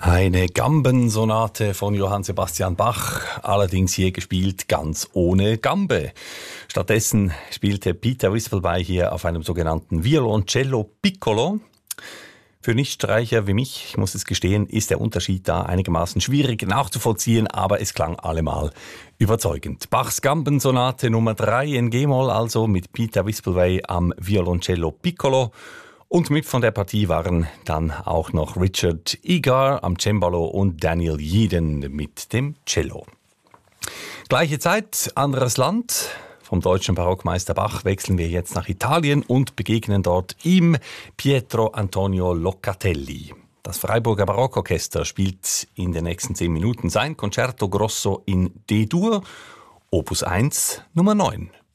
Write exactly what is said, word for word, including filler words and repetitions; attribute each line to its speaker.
Speaker 1: Eine Gambensonate von Johann Sebastian Bach, allerdings je gespielt ganz ohne Gambe. Stattdessen spielte Peter Wisselby hier auf einem sogenannten Violoncello Piccolo. Für Nichtstreicher wie mich, ich muss es gestehen, ist der Unterschied da einigermaßen schwierig nachzuvollziehen, aber es klang allemal überzeugend. Bachs Gambensonate Nummer drei in G-Moll, also mit Peter Wisselby am Violoncello Piccolo. Und mit von der Partie waren dann auch noch Richard Egar am Cembalo und Daniel Yeadon mit dem Cello. Gleiche Zeit, anderes Land. Vom deutschen Barockmeister Bach wechseln wir jetzt nach Italien und begegnen dort ihm, Pietro Antonio Locatelli. Das Freiburger Barockorchester spielt in den nächsten zehn Minuten sein Concerto Grosso in D-Dur, Opus eins, Nummer neun.